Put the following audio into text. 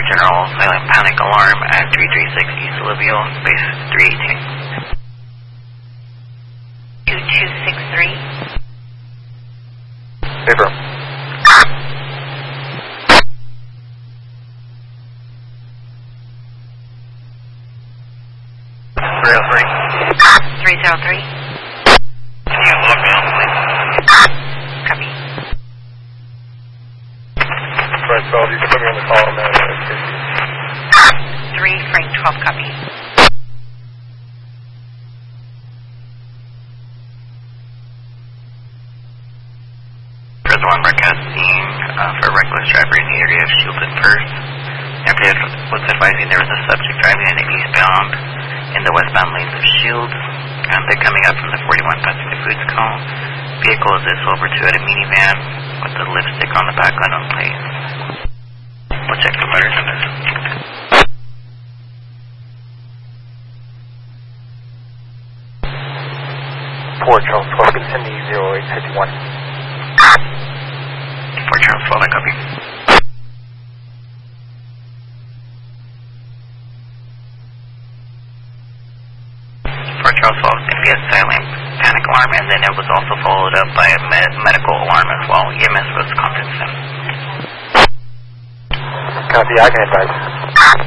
general silent panic alarm at 336 East Olivia, base 318. 2263. Paper. 303. Can you log me on, please? Copy. Frank 12, you can put me on the call, man. 3, Frank 12, copy. One broadcasting for reckless driver in the area of Shielded First. Airfield was advising there was a subject driving in the eastbound in the westbound lanes of Shields. They're coming up from the 41 passing the Foods call. Vehicle is a silver 2 at a minivan with the lipstick on the back unknown plate. We'll check the letters on this. Port Charles 12, continue 0851. Fort Charles 12, I copy. Fort Charles 12 is going to be a silent panic alarm, and then it was also followed up by a medical alarm as well. EMS was contacted. Copy, I can advise.